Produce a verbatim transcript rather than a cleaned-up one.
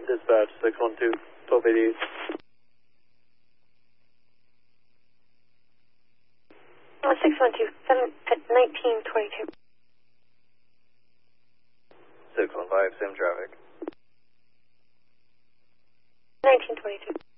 Dispatch six one two, twelve eighty-eight. Uh, six one two, seven at nineteen twenty-two. six one five, same traffic. nineteen twenty-two.